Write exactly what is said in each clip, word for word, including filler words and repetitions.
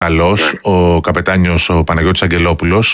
καλός, ναι. ο καπετάνιος ο Παναγιώτης Αγγελόπουλος.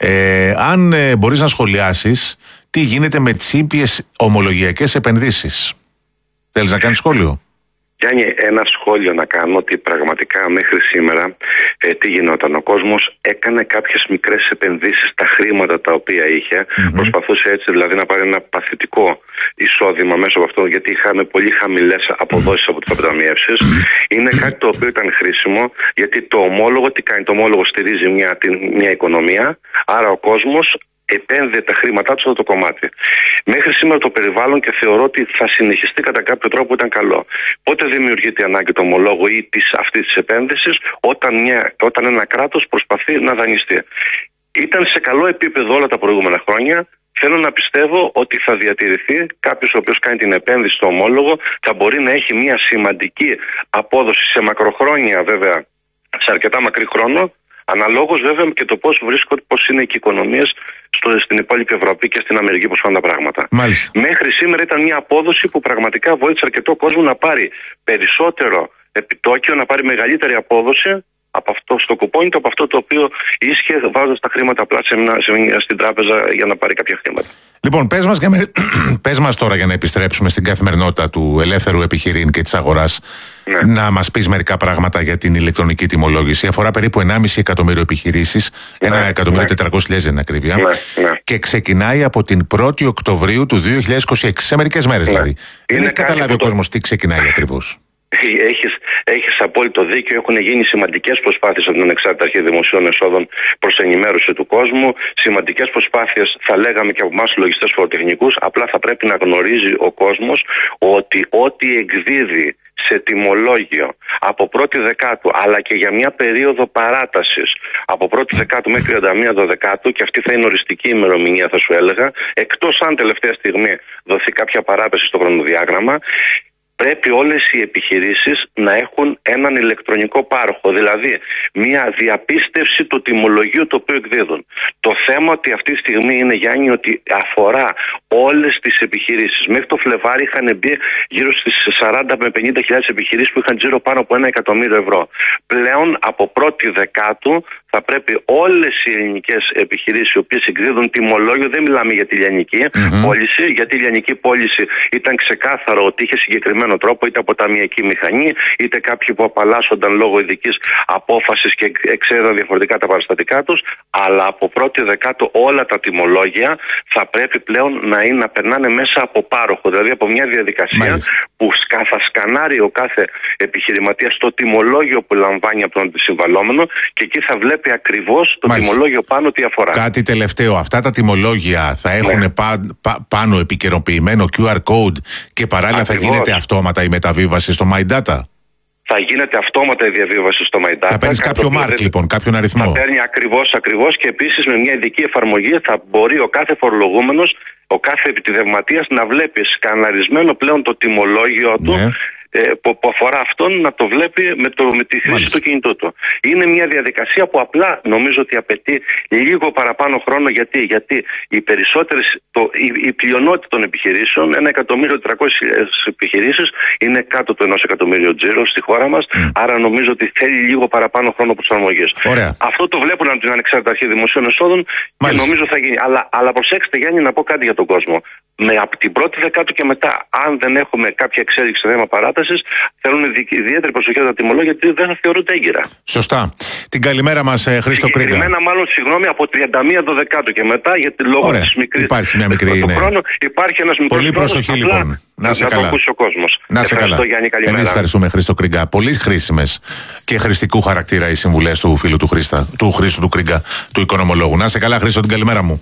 Ε, αν ε, μπορείς να σχολιάσεις τι γίνεται με τις ήπιες ομολογιακές επενδύσεις. Θέλεις να κάνεις σχόλιο? Γιάννη, ένα σχόλιο να κάνω ότι πραγματικά μέχρι σήμερα ε, τι γινόταν. Ο κόσμος έκανε κάποιες μικρές επενδύσεις στα χρήματα τα οποία είχε. Mm-hmm. Προσπαθούσε έτσι δηλαδή να πάρει ένα παθητικό εισόδημα μέσω από αυτό, γιατί είχαμε πολύ χαμηλές αποδόσεις από τις αποταμιεύσεις. Mm-hmm. Είναι κάτι το οποίο ήταν χρήσιμο, γιατί το ομόλογο τι κάνει? Το ομόλογο στηρίζει μια, μια οικονομία, άρα ο κόσμος επένδυε τα χρήματά του σε αυτό το κομμάτι. Μέχρι σήμερα το περιβάλλον και θεωρώ ότι θα συνεχιστεί κατά κάποιο τρόπο που ήταν καλό. Πότε δημιουργείται η ανάγκη του ομολόγου ή της, αυτής της επένδυσης? Όταν, μια, όταν ένα κράτος προσπαθεί να δανειστεί. Ήταν σε καλό επίπεδο όλα τα προηγούμενα χρόνια. Θέλω να πιστεύω ότι θα διατηρηθεί. Κάποιος ο οποίος κάνει την επένδυση στο ομόλογο θα μπορεί να έχει μια σημαντική απόδοση σε μακροχρόνια, βέβαια, σε αρκετά μακρύ χρόνο. Αναλόγως βέβαια και το πώς βρίσκονται, πώς είναι και οι οικονομίες στο, στην υπόλοιπη Ευρώπη και στην Αμερική, πώς πάνε τα πράγματα. Μάλιστα. Μέχρι σήμερα ήταν μια απόδοση που πραγματικά βοήθησε αρκετό κόσμο να πάρει περισσότερο επιτόκιο, να πάρει μεγαλύτερη απόδοση από αυτό στο κουπόνι του, από αυτό το οποίο ίσχυε βάζοντας τα χρήματα απλά σε μια, σε μια, στην τράπεζα για να πάρει κάποια χρήματα. Λοιπόν, πες μας, με... πες μας τώρα για να επιστρέψουμε στην καθημερινότητα του ελεύθερου επιχειρήν και της αγοράς. Ναι. Να μας πεις μερικά πράγματα για την ηλεκτρονική τιμολόγηση. Αφορά περίπου ενάμιση εκατομμύριο επιχειρήσεις, ναι, ένα εκατομμύριο ναι. τετρακόσιες χιλιάδες είναι ακρίβεια, ναι, ναι. και ξεκινάει από την πρώτη Οκτωβρίου του δύο χιλιάδες είκοσι έξι, σε μερικές μέρες ναι. δηλαδή. Δεν έχει καταλάβει ο κόσμος τι ξεκινάει ακριβώς. Έχεις, έχεις απόλυτο δίκιο. Έχουν γίνει σημαντικές προσπάθειες από την Ανεξάρτητη Αρχή Δημοσίων Εσόδων προς ενημέρωση του κόσμου. Σημαντικές προσπάθειες, θα λέγαμε και από εμάς τους λογιστές φοροτεχνικούς. Απλά θα πρέπει να γνωρίζει ο κόσμος ότι ό,τι εκδίδει σε τιμολόγιο από πρώτη Δεκάτου, αλλά και για μια περίοδο παράτασης από πρώτη Δεκάτου μέχρι τριάντα μία Δεκάτου, και αυτή θα είναι οριστική ημερομηνία, θα σου έλεγα, εκτός αν τελευταία στιγμή δοθεί κάποια παράπεση στο χρονοδιάγραμμα, πρέπει όλες οι επιχειρήσεις να έχουν έναν ηλεκτρονικό πάροχο, δηλαδή μια διαπίστευση του τιμολογίου το οποίο εκδίδουν. Το θέμα ότι αυτή τη στιγμή είναι, Γιάννη, ότι αφορά όλες τις επιχειρήσεις. Μέχρι το Φλεβάρι είχαν μπει γύρω στις σαράντα με πενήντα χιλιάδες επιχειρήσεις που είχαν τζίρο πάνω από ένα εκατομμύριο ευρώ. Πλέον από πρώτη Δεκάτου θα πρέπει όλες οι ελληνικές επιχειρήσεις οι οποίες εκδίδουν τιμολόγιο, δεν μιλάμε για τη λιανική mm-hmm. πώληση, γιατί η λιανική πώληση ήταν ξεκάθαρο ότι είχε συγκεκριμένο τρόπο, είτε από ταμιακή μηχανή, είτε κάποιοι που απαλλάσσονταν λόγω ειδικής απόφασης και εξέδαν διαφορετικά τα παραστατικά τους, αλλά από πρώτη Δεκάτου όλα τα τιμολόγια θα πρέπει πλέον να, είναι, να περνάνε μέσα από πάροχο, δηλαδή από μια διαδικασία Μάλιστα. που θα σκανάρει ο κάθε επιχειρηματίας το τιμολόγιο που λαμβάνει από τον αντισυμβαλόμενο και εκεί θα βλέπει ακριβώς το Μάλιστα. τιμολόγιο πάνω τι αφορά. Κάτι τελευταίο. Αυτά τα τιμολόγια θα έχουν ναι. πα, πα, πάνω επικαιροποιημένο κιου αρ code και παράλληλα Ακριβώς. θα γίνεται αυτόματα η μεταβίβαση στο My Data. Θα γίνεται αυτόματα η διαβίβαση στο My Data. Θα παίρνει κάποιο mark, δεν... λοιπόν, κάποιον αριθμό. Θα παίρνει ακριβώς, ακριβώς και επίσης με μια ειδική εφαρμογή θα μπορεί ο κάθε φορολογούμενος, ο κάθε επιτιδευματίας να βλέπει σκαναρισμένο πλέον το τιμολόγιο του. Ναι. Που αφορά αυτόν να το βλέπει με, το, με τη χρήση Μάλιστα. του κινητού του. Είναι μια διαδικασία που απλά νομίζω ότι απαιτεί λίγο παραπάνω χρόνο. Γιατί, γιατί οι περισσότερες, το, η, η πλειονότητα των επιχειρήσεων, ένα εκατομμύριο τετρακόσιες χιλιάδες επιχειρήσεις, είναι κάτω του ενός εκατομμύριου τζίρο στη χώρα μας. Mm. Άρα νομίζω ότι θέλει λίγο παραπάνω χρόνο προσαρμογής. Αυτό το βλέπουν από την Ανεξάρτητη Αρχή Δημοσίων Εσόδων και νομίζω θα γίνει. Αλλά, αλλά προσέξτε, Γιάννη, να πω κάτι για τον κόσμο. Με, από την πρώτη Δεκάτου και μετά, αν δεν έχουμε κάποια εξέλιξη σε θέμα παράτασης, θέλουν ιδιαίτερη προσοχή στα τιμολόγια, γιατί δεν θα θεωρούνται έγκυρα. Σωστά. Την καλημέρα μας, ε, Χρήστο Κρίγκα. Συγκεκριμένα, μάλλον, συγγνώμη, από τριάντα μία Δεκάτου και μετά, γιατί λόγω της μικρής. Υπάρχει μια μικρή. Ναι. Χρόνο, υπάρχει ένας μικρός. Πολύ προσοχή, χρόνος, λοιπόν. Απλά, να σε να καλά. το ακούσει ο κόσμος. Να σε ευχαριστώ, καλά. Γιάννη, καλημέρα. Εμείς ευχαριστούμε, Χρήστο Κρίγκα. Πολύ χρήσιμες και χρηστικού χαρακτήρα οι συμβουλές του φίλου του, Χρήστα, του Χρήστου του Κρίγκα, του οικονομολόγου. Να σε καλά, Χρήστο, την καλημέρα μου.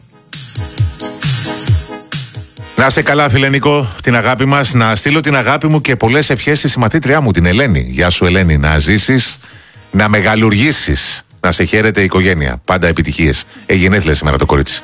Να σε καλά, φίλε Νίκο, την αγάπη μας. Να στείλω την αγάπη μου και πολλές ευχές στη συμμαθήτριά μου, την Ελένη. Γεια σου, Ελένη. Να ζήσεις, να μεγαλουργήσεις, να σε χαίρεται η οικογένεια. Πάντα επιτυχίες. Εγενέθλια σήμερα το κορίτσι.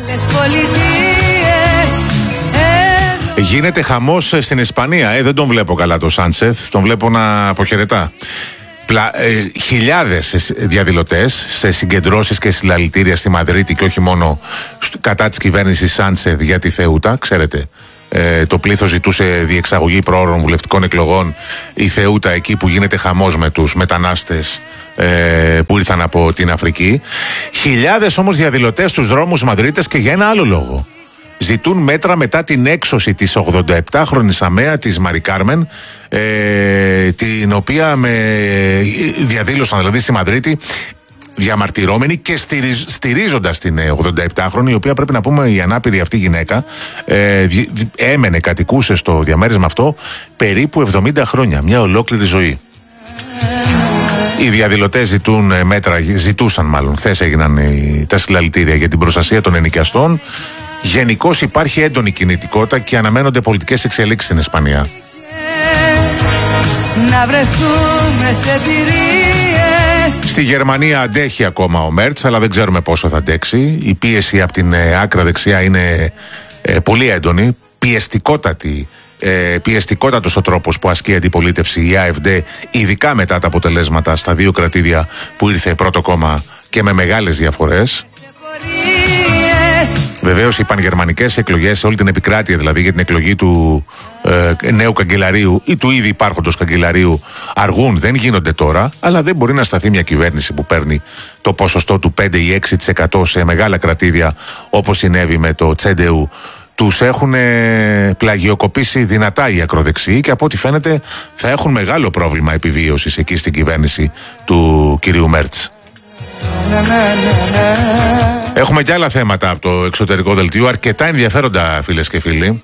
Γίνεται χαμός στην Ισπανία. Ε, δεν τον βλέπω καλά το Σάντσεθ. Τον βλέπω να αποχαιρετά. Πλα, ε, χιλιάδες διαδηλωτές σε συγκεντρώσεις και συλλαλητήρια στη Μαδρίτη και όχι μόνο κατά της κυβέρνησης Σάντσεθ για τη Θεούτα. Ξέρετε, ε, το πλήθος ζητούσε διεξαγωγή προώρων βουλευτικών εκλογών. Η Θεούτα, εκεί που γίνεται χαμός με τους μετανάστες ε, που ήρθαν από την Αφρική. Χιλιάδες όμως διαδηλωτές στους δρόμους Μαδρίτες και για ένα άλλο λόγο. Ζητούν μέτρα μετά την έξωση της ογδονταεπτάχρονης αμαία της Μαρι Κάρμεν, ε, την οποία με διαδήλωσαν δηλαδή στη Μαδρίτη διαμαρτυρώμενοι και στηριζ, στηρίζοντας την ογδονταεπτάχρονη, η οποία πρέπει να πούμε η ανάπηρη αυτή γυναίκα ε, έμενε, κατοικούσε στο διαμέρισμα αυτό περίπου εβδομήντα χρόνια, μια ολόκληρη ζωή. Οι διαδηλωτές ζητούν μέτρα, ζητούσαν μάλλον, χθες έγιναν οι, τα συλλαλητήρια για την προστασία των ενοικιαστών. Γενικώς υπάρχει έντονη κινητικότητα και αναμένονται πολιτικές εξελίξεις στην Ισπανία. Να βρεθούμε σε εμπειρίες. Στη Γερμανία αντέχει ακόμα ο Μέρτς, αλλά δεν ξέρουμε πόσο θα αντέξει. Η πίεση από την ε, άκρα δεξιά είναι ε, πολύ έντονη, πιεστικότατη. Ε, πιεστικότατος ο τρόπος που ασκεί η αντιπολίτευση η AfD, ειδικά μετά τα αποτελέσματα στα δύο κρατήδια που ήρθε πρώτο κόμμα και με μεγάλες διαφορές. Βεβαίως οι πανγερμανικές εκλογές σε όλη την επικράτεια, δηλαδή για την εκλογή του ε, νέου καγκελαρίου ή του ήδη υπάρχοντος καγκελαρίου, αργούν, δεν γίνονται τώρα, αλλά δεν μπορεί να σταθεί μια κυβέρνηση που παίρνει το ποσοστό του πέντε ή έξι τοις εκατό σε μεγάλα κρατήδια, όπως συνέβη με το Τσέντεου. Τους έχουν πλαγιοκοπήσει δυνατά οι ακροδεξιοί και από ό,τι φαίνεται θα έχουν μεγάλο πρόβλημα επιβίωσης εκεί στην κυβέρνηση του κυρίου Μέρτς. Έχουμε και άλλα θέματα από το εξωτερικό δελτίο, αρκετά ενδιαφέροντα φίλες και φίλοι.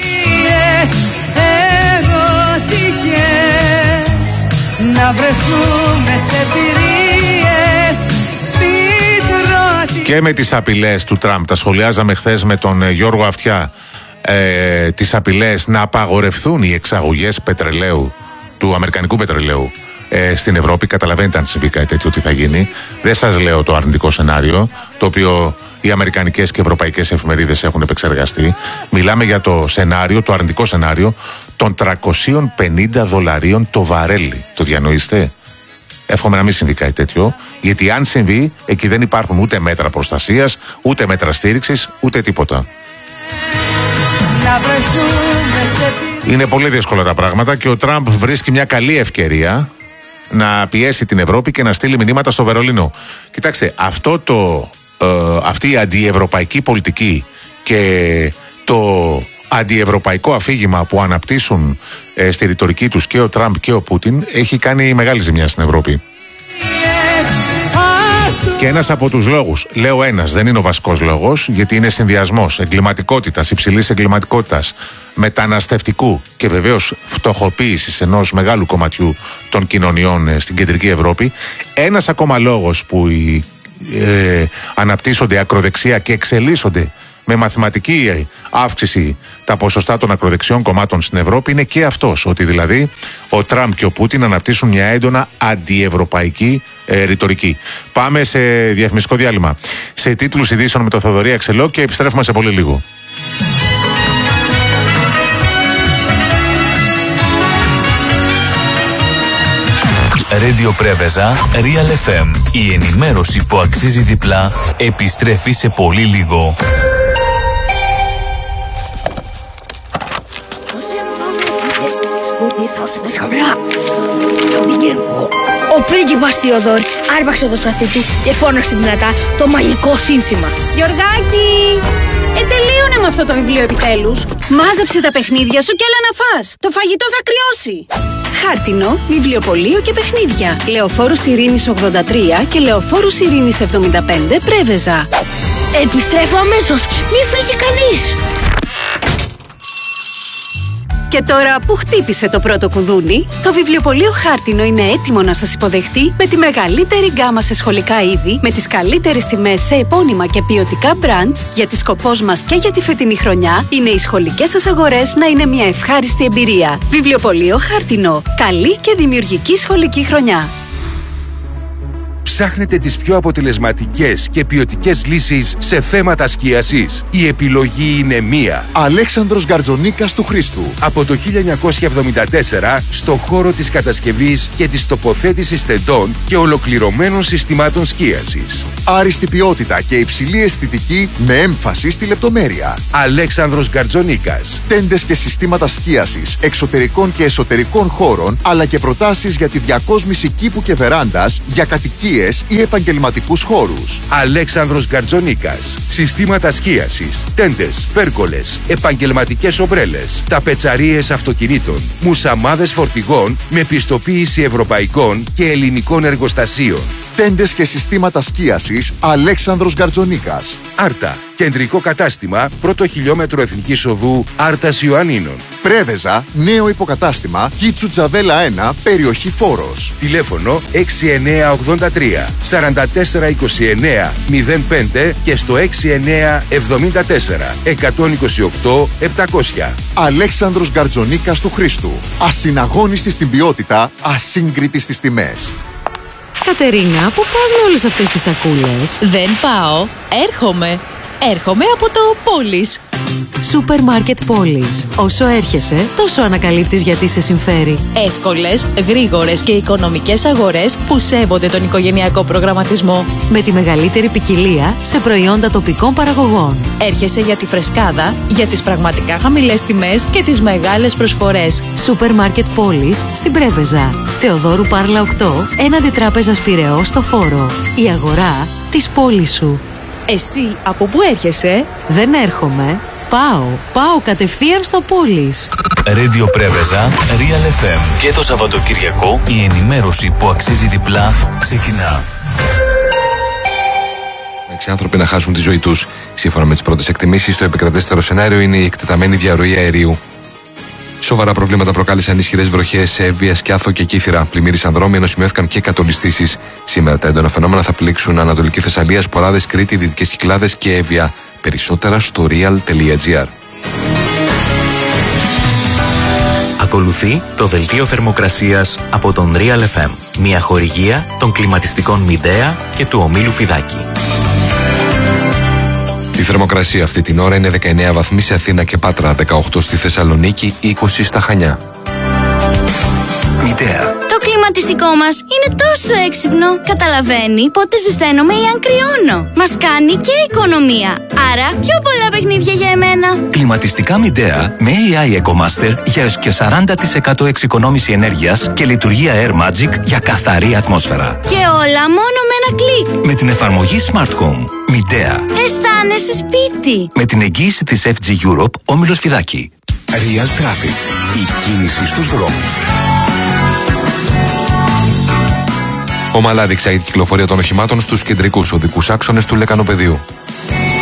Και με τις απειλές του Τραμπ, τα σχολιάζαμε χθες με τον Γιώργο Αυτιά, ε, τις απειλές να απαγορευθούν οι εξαγωγές πετρελαίου, του αμερικανικού πετρελαίου ε, στην Ευρώπη. Καταλαβαίνετε αν συμβεί κάτι τέτοιο τι θα γίνει. Δεν σας λέω το αρνητικό σενάριο, το οποίο οι αμερικανικές και ευρωπαϊκές εφημερίδες έχουν επεξεργαστεί. Μιλάμε για το σενάριο, το αρνητικό σενάριο των τριακόσια πενήντα δολαρίων το βαρέλι. Το διανοείστε? Εύχομαι να μην συμβεί κάτι τέτοιο, γιατί αν συμβεί, εκεί δεν υπάρχουν ούτε μέτρα προστασίας, ούτε μέτρα στήριξης, ούτε τίποτα. Είναι πολύ δύσκολα τα πράγματα και ο Τραμπ βρίσκει μια καλή ευκαιρία να πιέσει την Ευρώπη και να στείλει μηνύματα στο Βερολίνο. Κοιτάξτε, αυτό το, ε, αυτή η αντιευρωπαϊκή πολιτική και το αντιευρωπαϊκό αφήγημα που αναπτύσσουν ε, στη ρητορική τους και ο Τραμπ και ο Πούτιν έχει κάνει μεγάλη ζημιά στην Ευρώπη. Και ένας από τους λόγους, λέω ένας, δεν είναι ο βασικός λόγος, γιατί είναι συνδυασμός εγκληματικότητας, υψηλής εγκληματικότητας, μεταναστευτικού και βεβαίως φτωχοποίησης ενός μεγάλου κομματιού των κοινωνιών ε, στην κεντρική Ευρώπη. Ένας ακόμα λόγος που οι, ε, αναπτύσσονται ακροδεξιά και εξελίσσονται με μαθηματική αύξηση τα ποσοστά των ακροδεξιών κομμάτων στην Ευρώπη είναι και αυτός, ότι δηλαδή ο Τραμπ και ο Πούτιν αναπτύσσουν μια έντονα αντιευρωπαϊκή ε, ρητορική. Πάμε σε διαφημιστικό διάλειμμα. Σε τίτλους ειδήσεων με τον Θοδωρή Αξελό και επιστρέφουμε σε πολύ λίγο. Radio Πρέβεζα, Real εφ εμ. Η ενημέρωση που αξίζει διπλά επιστρέφει σε πολύ λίγο. Ο πρίγκιπας Θεοδόρ άρπαξε το σπαθί του και φώναξε δυνατά το μαγικό σύνθημα. Γιωργάκη, ε, τελείωνε με αυτό το βιβλίο επιτέλους. Μάζεψε τα παιχνίδια σου και έλα να φας. Το φαγητό θα κρυώσει. Χάρτινο, βιβλιοπωλείο και παιχνίδια. Λεωφόρους Ειρήνης ογδόντα τρία και Λεωφόρους Ειρήνης εβδομήντα πέντε, Πρέβεζα. Επιστρέφω αμέσως, μη φύγει κανείς. Και τώρα που χτύπησε το πρώτο κουδούνι, το βιβλιοπωλείο Χάρτινο είναι έτοιμο να σας υποδεχτεί με τη μεγαλύτερη γκάμα σε σχολικά είδη, με τις καλύτερες τιμές σε επώνυμα και ποιοτικά brands, γιατί σκοπός μας και για τη φετινή χρονιά είναι οι σχολικές σας αγορές να είναι μια ευχάριστη εμπειρία. Βιβλιοπωλείο Χάρτινο. Καλή και δημιουργική σχολική χρονιά. Ψάχνετε τις πιο αποτελεσματικές και ποιοτικές λύσεις σε θέματα σκίασης? Η επιλογή είναι μία. Αλέξανδρος Γκαρτζονίκας του Χρήστου. Από το χίλια εννιακόσια εβδομήντα τέσσερα στο χώρο της κατασκευής και της τοποθέτησης τεντών και ολοκληρωμένων συστημάτων σκίασης. Άριστη ποιότητα και υψηλή αισθητική με έμφαση στη λεπτομέρεια. Αλέξανδρος Γκαρτζονίκας. Τέντες και συστήματα σκίασης εξωτερικών και εσωτερικών χώρων, αλλά και προτάσεις για τη διακόσμηση κήπου και βεράντας για κατοικίες ή επαγγελματικούς χώρους. Αλέξανδρος Γκαρτζονίκας. Συστήματα σκίασης, τέντες, πέρκολες, επαγγελματικές ομπρέλες, ταπετσαρίες αυτοκινήτων, μουσαμάδες φορτηγών με πιστοποίηση ευρωπαϊκών και ελληνικών εργοστασίων. Τέντες και συστήματα σκίασης Αλέξανδρος Γκαρτζονίκας. Άρτα. Κεντρικό κατάστημα, πρώτο χιλιόμετρο Εθνικής Οδού Άρτας Ιωαννίνων. Πρέβεζα, νέο υποκατάστημα, Κίτσου Τζαβέλα ένα, περιοχή Φόρος. Τηλέφωνο έξι εννιά ογδόντα τρία σαράντα τέσσερα είκοσι εννιά μηδέν πέντε και στο έξι εννιά εβδομήντα τέσσερα εκατόν είκοσι οκτώ επτακόσια. Αλέξανδρος Γκαρτζονίκας του Χρήστου. Ασυναγώνιστη στην ποιότητα, ασύγκριτη στις τιμές. Κατερίνα, πού πας με όλες αυτές τις σακούλες? Δεν πάω, έρχομαι. Έρχομαι από το Πόλης. Σούπερ Μάρκετ Πόλης. Όσο έρχεσαι, τόσο ανακαλύπτεις γιατί σε συμφέρει. Εύκολες, γρήγορες και οικονομικές αγορές που σέβονται τον οικογενειακό προγραμματισμό. Με τη μεγαλύτερη ποικιλία σε προϊόντα τοπικών παραγωγών. Έρχεσαι για τη φρεσκάδα, για τις πραγματικά χαμηλές τιμές και τις μεγάλες προσφορές. Σούπερ Μάρκετ Πόλης στην Πρέβεζα. Θεοδόρου Πάρλα οκτώ, έναντι Τράπεζας Πειραιώς στο Φόρο. Η αγορά της πόλης σου. Εσύ από πού έρχεσαι? Δεν έρχομαι. Πάω. Πάω κατευθείαν στο Πόλης. Radio Πρέβεζα, Real εφ εμ. Και το Σαββατοκυριακό η ενημέρωση που αξίζει διπλά ξεκινά. Έξι άνθρωποι να χάσουν τη ζωή τους. Σύμφωνα με τις πρώτες εκτιμήσεις, το επικρατέστερο σενάριο είναι η εκτεταμένη διαρροή αερίου. Σοβαρά προβλήματα προκάλεσαν ισχυρές βροχές σε Εύβοια, Σκιάθο και Κύθυρα. Πλημμύρισαν δρόμοι ενώ σημειώθηκαν και κατολιστήσεις. Σήμερα τα έντονα φαινόμενα θα πλήξουν Ανατολική Θεσσαλία, Σποράδες, Κρήτη, Δυτικές Κυκλάδες και Εύβοια. Περισσότερα στο real τελεία gr. Ακολουθεί το δελτίο θερμοκρασίας από τον Real εφ εμ. Μια χορηγία των κλιματιστικών Midea και του ομίλου Φιδάκη. Η θερμοκρασία αυτή την ώρα είναι δεκαεννέα βαθμοί σε Αθήνα και Πάτρα, δεκαοκτώ στη Θεσσαλονίκη, είκοσι στα Χανιά. Midea. Το κλιματιστικό μας είναι τόσο έξυπνο. Καταλαβαίνει πότε ζεσταίνομαι ή αν κρυώνω. Μας κάνει και οικονομία. Άρα πιο πολλά παιχνίδια για εμένα. Κλιματιστικά Midea με έι άι EcoMaster για έως και σαράντα τοις εκατό εξοικονόμηση ενέργειας και λειτουργία Air Magic για καθαρή ατμόσφαιρα. Και όλα μόνο με ένα κλικ. Με την εφαρμογή Smart Home. Midea. Αισθάνεσαι σπίτι. Με την εγγύηση της εφ τζι Europe, όμιλος Φιδάκη. Real Traffic. Η κίνηση στους δρόμους. Ομαλά διεξάγει τη κυκλοφορία των οχημάτων στους κεντρικούς οδικούς άξονες του Λεκανοπεδίου.